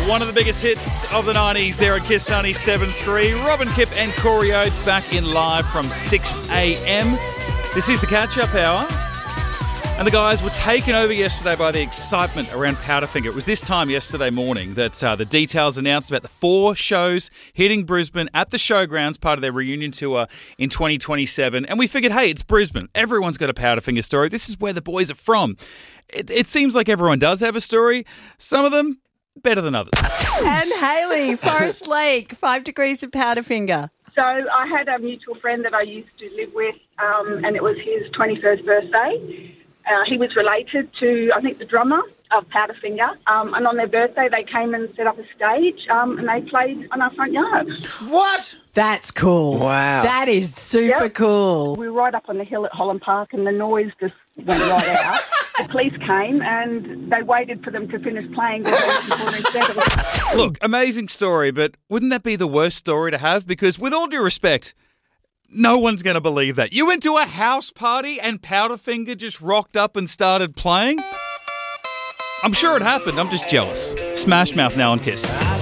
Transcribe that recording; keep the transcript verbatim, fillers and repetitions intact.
One of the biggest hits of the nineties there at Kiss ninety-seven point three. Robin Kipp and Corey Oates back in live from six a.m. This is the catch-up hour. And the guys were taken over yesterday by the excitement around Powderfinger. It was this time yesterday morning that uh, the details announced about the four shows hitting Brisbane at the Showgrounds, part of their reunion tour in twenty twenty-seven. And we figured, hey, it's Brisbane. Everyone's got a Powderfinger story. This is where the boys are from. It, it seems like everyone does have a story. Some of them better than others. And Hayley, Forest Lake, five degrees of Powderfinger. So I had a mutual friend that I used to live with, um, and it was his twenty-first birthday. Uh, he was related to, I think, the drummer of Powderfinger. Um, and on their birthday, they came and set up a stage, um, and they played on our front yard. What? That's cool. Wow. That is super Yep. cool. We were right up on the hill at Holland Park, and the noise just went right out. The police came, and they waited for them to finish playing before they settled. Look, amazing story, but wouldn't that be the worst story to have? Because with all due respect, no one's going to believe that. You went to a house party and Powderfinger just rocked up and started playing? I'm sure it happened. I'm just jealous. Smash Mouth now on Kiss.